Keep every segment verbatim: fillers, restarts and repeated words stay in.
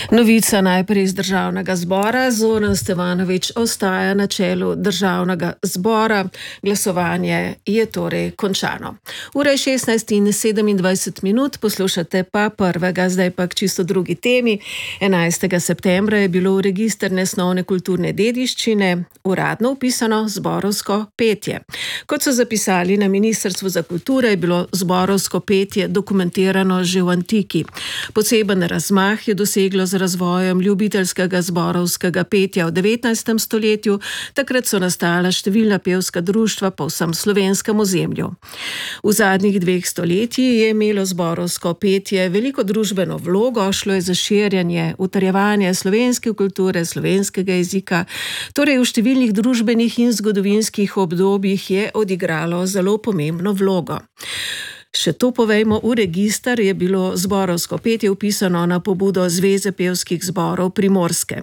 Novica najprej iz državnega zbora. Zoran Stevanović ostaja na čelu državnega zbora. Glasovanje je torej končano. Ura je šestnajst in sedemindvajset minut, poslušate pa prvega, zdaj pa k čisto drugi temi. enajstega septembra je bilo v register nesnovne kulturne dediščine uradno upisano zborovsko petje. Kot so zapisali na Ministrstvu za kulturo, je bilo zborovsko petje dokumentirano že v antiki. Poseben razmah je doseglo z razvojem ljubiteljskega zborovskega petja v devetnajstem stoletju. Takrat so nastala številna pevska društva po vsem slovenskem ozemlju. V zadnjih dveh stoletjih je imelo zborovsko petje veliko družbeno vlogo, šlo je za širjenje, utrjevanje slovenske kulture, slovenskega jezika. Torej v številnih družbenih in zgodovinskih obdobjih je odigralo zelo pomembno vlogo. Še to povejmo, v register je bilo zborovsko petje vpisano na pobudo Zveze pevskih zborov Primorske.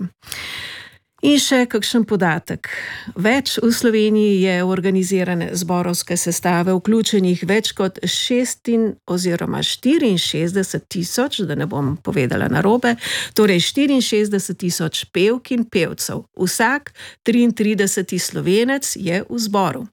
In še kakšen podatek. Več v Sloveniji je v organizirane zborovske sestave vključenih več kot šest oziroma štiriinšestdeset tisoč, da ne bom povedala narobe, torej štiriinšestdeset tisoč pevk in pevcev. Vsak triintrideseti Slovenec je v zboru.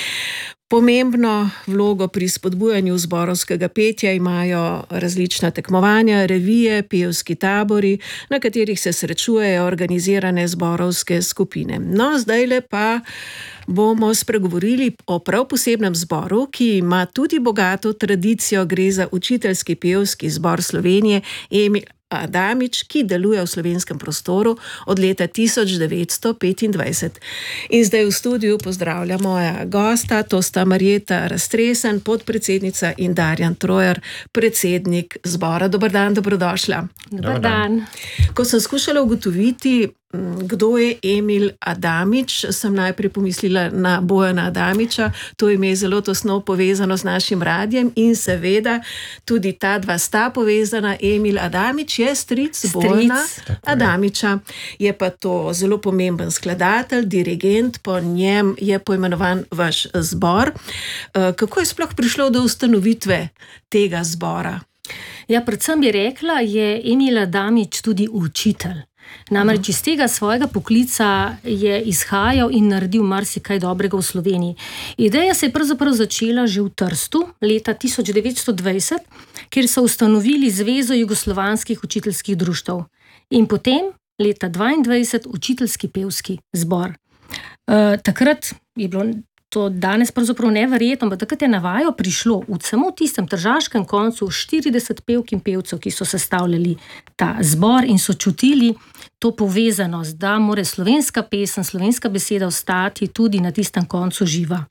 Pomembno vlogo pri spodbujanju zborovskega petja imajo različna tekmovanja, revije, pevski tabori, na katerih se srečujejo organizirane zborovske skupine. No, zdajle pa bomo spregovorili o prav posebnem zboru, ki ima tudi bogato tradicijo. Gre za učiteljski pevski zbor Slovenije Emil Adamič, ki deluje v slovenskem prostoru od leta tisoč devetsto petindvajset. In zdaj v studiu pozdravljam moja gosta, to sta Marjeta Raztresen, podpredsednica, in Darjan Trojar, predsednik zbora. Dober dan, dobrodošla. Dober dan. Ko sem skušala ugotoviti, kdo je Emil Adamič, sem najprej pomislila na Bojana Adamiča. To ime je zelo tesno povezano z našim radiem in seveda tudi ta dva sta povezana. Emil Adamič je stric Bojana Adamiča. Je pa to zelo pomemben skladatelj, dirigent, po njem je poimenovan vaš zbor. Kako je sploh prišlo do ustanovitve tega zbora? Ja, predvsem bi rekla, je Emil Adamič tudi učitelj. Namreč iz tega svojega poklica je izhajal in naredil marsikaj dobrega v Sloveniji. Ideja se je pravzaprav začela že v Trstu leta tisoč devetsto dvajset, kjer so ustanovili Zvezo jugoslovanskih učiteljskih društev. In potem leta dvaindvajset učiteljski pevski zbor. E, takrat je bilo to danes pravzaprav neverjetno, ampak takrat je na vajo prišlo v samo tistem tržaškem koncu štirideset pevk in pevcev, ki so sestavljali ta zbor in so čutili to povezanost, da mora slovenska pesem, slovenska beseda ostati tudi na tistem koncu živa.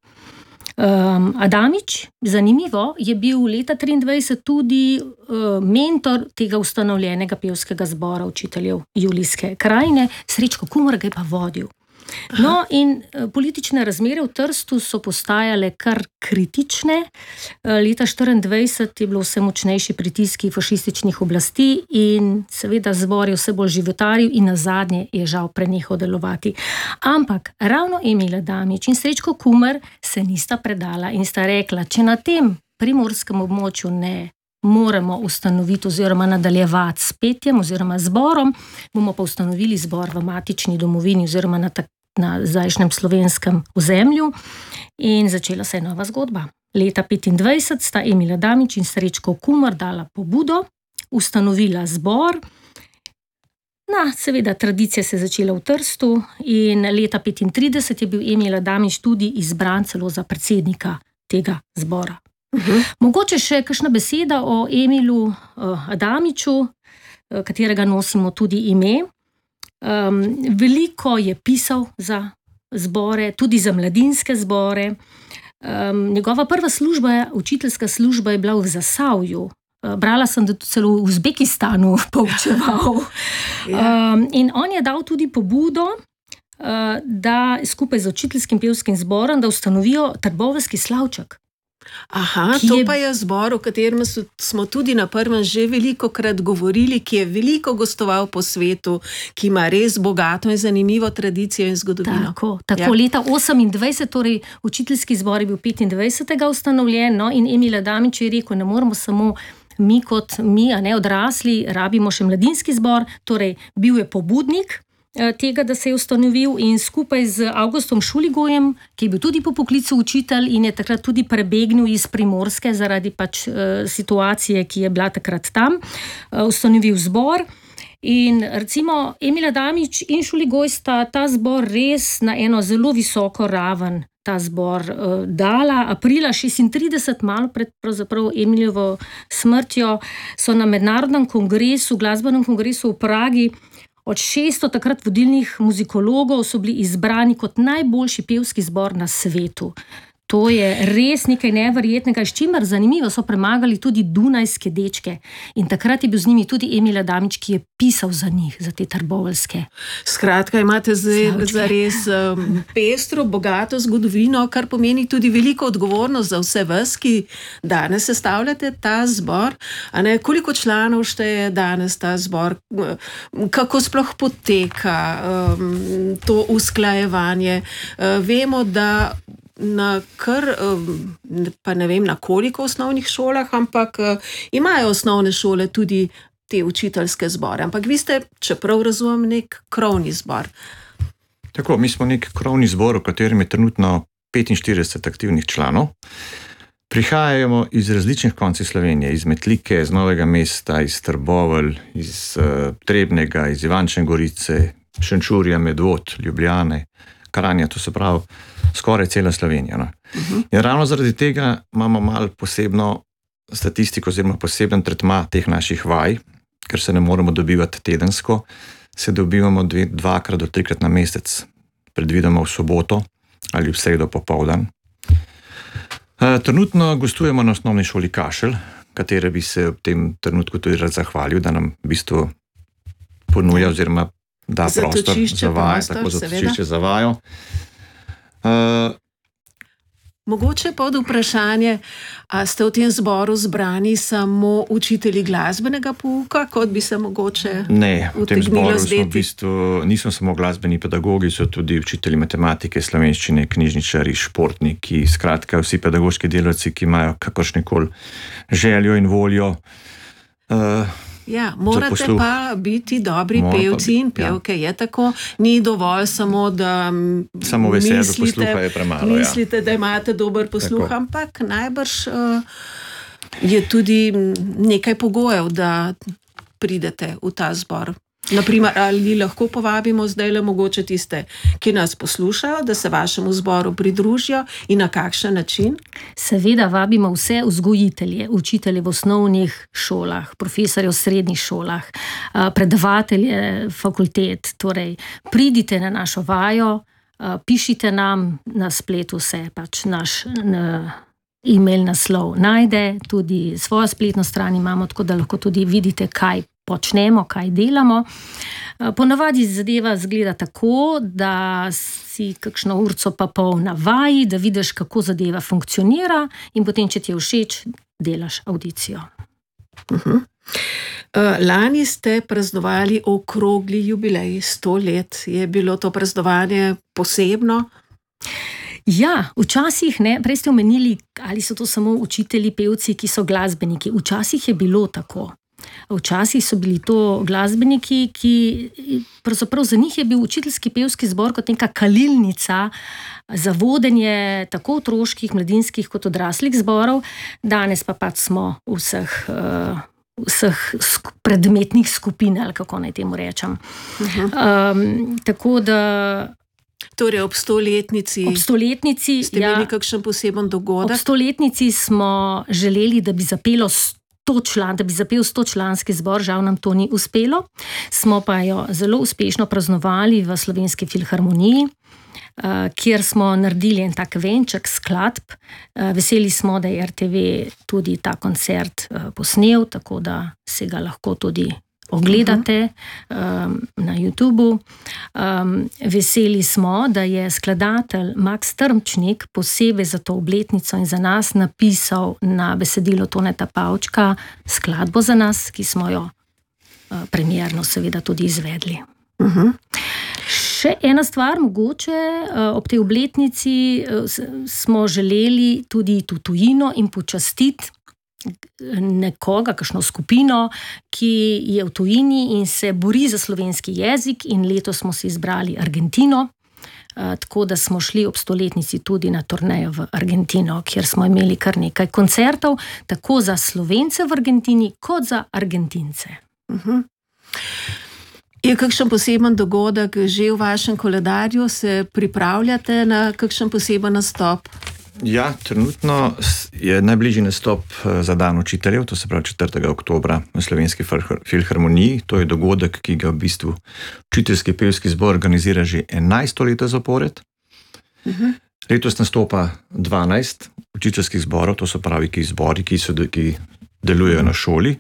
Um, Adamič, zanimivo, je bil leta triindvajset tudi uh, mentor tega ustanovljenega pevskega zbora učiteljev Julijske krajine. Srečko Kumar ga je pa vodil. No, in politične razmere v Trstu so postajale kar kritične. Leta štiriindvajset je bilo vse močnejši pritiski fašističnih oblasti in seveda zbor je vse bolj životaril in nazadnje je žal prenehal delovati. Ampak ravno Emil Adamič in Srečko Kumar se nista predala in sta rekla, če na tem primorskem območju ne moramo ustanoviti oziroma nadaljevati s petjem oziroma zborom, bomo pa ustanovili zbor v matični domovini oziroma na, tak, na zdajšnjem slovenskem ozemlju in začela se je nova zgodba. Leta petindvajset sta Emil Adamič in Srečko Kumar dala pobudo, ustanovila zbor. Na, seveda, tradicija se je začela v Trstu in leta petintrideset je bil Emil Adamič tudi izbran celo za predsednika tega zbora. Uhum. Mogoče še kakšna beseda o Emilu uh, Adamiču, uh, katerega nosimo tudi ime. Um, veliko je pisal za zbore, tudi za mladinske zbore. Um, njegova prva služba, učiteljska služba je bila v Zasavju. Uh, brala sem, da celo v Uzbekistanu poučeval. um, in on je dal tudi pobudo, uh, da skupaj z učiteljskim pevskim zborom, da ustanovijo Trboveljski slavček. Aha, to je... pa je zbor, o katerem smo tudi na prvem že veliko krat govorili, ki je veliko gostoval po svetu, ki ima res bogato in zanimivo tradicijo in zgodovino. Tako, tako ja. Leta osemindvajset, torej učiteljski zbor je bil petindvajsetega ustanovljen, no, in Emil Adamič je rekel, ne moramo samo mi kot mi, a ne odrasli, rabimo še mladinski zbor, torej bil je pobudnik tega, da se je ustanovil in skupaj z Augustom Šuligojem, ki je bil tudi po poklicu učitelj in je takrat tudi prebegnil iz Primorske zaradi pač situacije, ki je bila takrat tam, ustanovil zbor. In recimo Emil Adamič in Šuligoj sta ta zbor res na eno zelo visoko raven ta zbor uh, dala. Aprila šestintrideset, malo pred pravzaprav Emiljevo smrtjo, so na mednarodnem kongresu, glasbenem kongresu v Pragi, od šeststo takrat vodilnih muzikologov so bili izbrani kot najboljši pevski zbor na svetu. To je res nekaj neverjetnega, s čimer zanimivo so premagali tudi dunajske dečke. In takrat je bil z njimi tudi Emil Adamič, ki je pisal za njih, za te trboveljske. Skratka, imate zdaj za res um, pestro, bogato zgodovino, kar pomeni tudi veliko odgovornost za vse vas, ki danes sestavljate ta zbor. A ne, koliko članov šteje danes ta zbor? Kako sploh poteka um, to usklajevanje? Uh, vemo, da na kar, pa ne vem na koliko osnovnih šolah, ampak imajo osnovne šole tudi te učiteljske zbore. Ampak vi ste, čeprav razumem, nek krovni zbor. Tako, mi smo nek krovni zbor, v katerem je trenutno petinštirideset aktivnih članov. Prihajamo iz različnih koncev Slovenije, iz Metlike, iz Novega mesta, iz Trbovelj, iz uh, Trebnjega, iz Ivančne Gorice, Šenčurja, Medvod, Ljubljane, Kranja, to se pravi skoraj cela Slovenija. No? Uh-huh. In ravno zaradi tega imamo malo posebno statistiko oziroma poseben tretma teh naših vaj, ker se ne moremo dobivati tedensko, se dobivamo dve, dvakrat do trikrat na mesec, predvidoma v soboto ali v sredo popoldan. E, trenutno gostujemo na osnovni šoli Kašelj, katere bi se v tem trenutku tudi rad zahvalil, da nam v bistvu ponuja oziroma da prostor za vajo, tako zatočišče za vajo. Uh, Mogoče pod vprašanje, a ste v tem zboru zbrani samo učitelji glasbenega pouka, kot bi se mogoče ne, v tem zboru zdeti? Smo v bistvu, nismo samo glasbeni pedagogi, so tudi učitelji matematike, slovenščine, knjižničari, športniki, skratka vsi pedagoški delavci, ki imajo kakršnekoli željo in voljo. Uh, Ja, morate pa biti dobri Mora pevci in pevke, ja. Je tako, ni dovolj samo, da samo veselje mislite, posluha je premalo, mislite, ja. da imate dober posluh, tako. Ampak najbrž uh, je tudi nekaj pogojev, da pridete v ta zbor. Naprimer, ali lahko povabimo zdaj le mogoče tiste, ki nas poslušajo, da se vašemu zboru pridružijo in na kakšen način? Seveda vabimo vse vzgojitelje, učitelje v osnovnih šolah, profesorje v srednjih šolah, predavatelje fakultet. Torej, pridite na našo vajo, pišite nam na spletu vse, pač naš e-mail naslov najde, tudi svojo spletno stran imamo, tako da lahko tudi vidite, kaj počnemo, kaj delamo. Ponavadi zadeva zgleda tako, da si kakšno urco pa pol na vaji, da vidiš, kako zadeva funkcionira in potem, če ti je všeč, delaš audicijo. Uh-huh. Lani ste praznovali okrogli jubilej, sto let. Je bilo to praznovanje posebno? Ja, včasih ne, prej ste omenili, ali so to samo učitelji, pevci, ki so glasbeniki. Včasih je bilo tako. Včasih so bili to glasbeniki, ki pravzaprav za njih je bil učiteljski pevski zbor kot neka kalilnica za vodenje tako otroških, mladinskih kot odraslih zborov. Danes pa pač smo vseh, uh, vseh sk- predmetnih skupin, ali kako naj temu rečem. Uh-huh. Um, tako da Torej, ob stoletnici, ob stoletnici ste imeli ja, kakšen poseben dogodek? Ob stoletnici smo želeli, da bi zapelo sto član, da bi zapel sto članski zbor, žal nam to ni uspelo. Smo pa jo zelo uspešno praznovali v Slovenski filharmoniji, kjer smo naredili en tak venček skladb. Veseli smo, da je R T V tudi ta koncert posnel, tako da se ga lahko tudi ogledate um, na YouTubu. Um, veseli smo, da je skladatelj Max Trmčnik posebej za to obletnico in za nas napisal na besedilo Toneta Pavčka skladbo za nas, ki smo jo uh, premierno seveda tudi izvedli. Uh-huh. Še ena stvar, mogoče uh, ob tej obletnici uh, smo želeli tudi tu tujino in počastiti nekoga, kakšno skupino, ki je v tujini in se bori za slovenski jezik, in letos smo si izbrali Argentino, tako da smo šli ob stoletnici tudi na turnejo v Argentino, kjer smo imeli kar nekaj koncertov, tako za Slovence v Argentini, kot za Argentince. Uh-huh. Je kakšen poseben dogodek že v vašem koledarju? Se pripravljate na kakšen poseben nastop? Ja, trenutno je najbližji nastop za dan učiteljev, to se pravi četrtega oktobra v Slovenski filharmoniji. To je dogodek, ki ga v bistvu učiteljski pevski zbor organizira že enajsto leto zapored. Uh-huh. Letos nastopa dvanajst učiteljskih zborov, to so pravi ki zbori, ki, so, ki delujejo na šoli.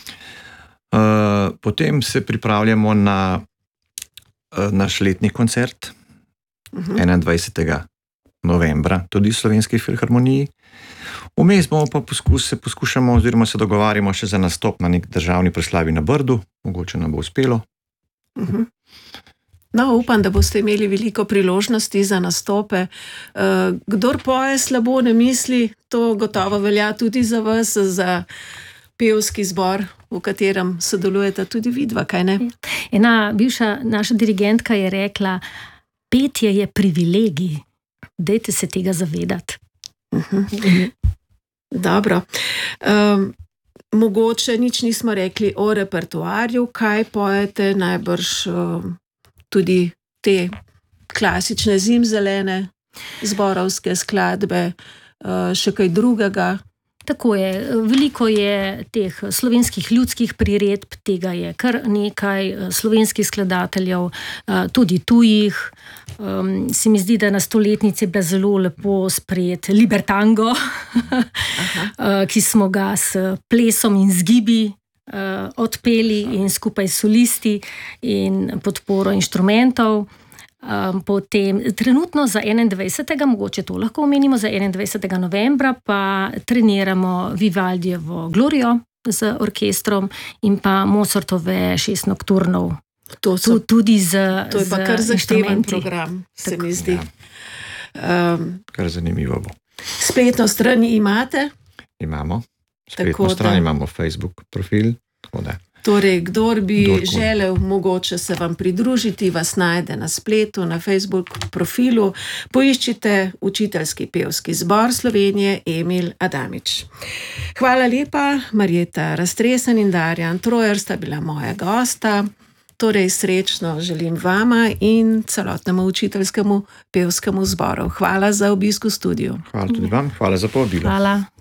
Uh, potem se pripravljamo na uh, naš letni koncert uh-huh. enaindvajsetega novembra, tudi v Slovenski filharmoniji. Vmes bomo pa poskus, se poskušamo oziroma se dogovarjamo še za nastop na nek državni proslavi na Brdu, mogoče nam bo uspelo. Uh-huh. No, upam, da boste imeli veliko priložnosti za nastope. Uh, kdor poje slabo ne misli, to gotovo velja tudi za vas, za pevski zbor, v katerem sodelujete tudi vidva, kaj ne? Ena bivša naša dirigentka je rekla, petje je privilegij, dajte se tega zavedati. Uh-huh. Dobro. Um, mogoče nič nismo rekli o repertoarju, kaj pojete, najbrž um, tudi te klasične zimzelene zborovske skladbe, uh, še kaj drugega. Tako je, veliko je teh slovenskih ljudskih priredb, tega je kar nekaj slovenskih skladateljev, tudi tujih. Um, se mi zdi, da na stoletnici je bila zelo lepo sprejet Libertango, ki smo ga s plesom in zgibi uh, odpeli in skupaj s solisti in podporo inštrumentov. Um, potem, trenutno za enaindvajsetega, mogoče to lahko omenimo, za enaindvajsetega novembra pa treniramo Vivaldijevo Glorijo z orkestrom in pa Mozartove šest nokturnov. To, so, tudi z, to je pa kar zahteven program, se Tako. mi zdi. Ja. Um, kar zanimivo bo. Spletno stran imate? Imamo. Spletno stran da... imamo Facebook profil, tako da. Torej, kdor bi Dorko. želel mogoče se vam pridružiti, vas najde na spletu, na Facebook profilu, poiščite Učiteljski pevski zbor Slovenije Emil Adamič. Hvala lepa, Marjeta Raztresen in Darjan Trojer sta bila moja gosta. Torej, srečno želim vama in celotnemu Učiteljskemu pevskemu zboru. Hvala za obisk v studiu. Hvala tudi vam, hvala za povabilo. Hvala.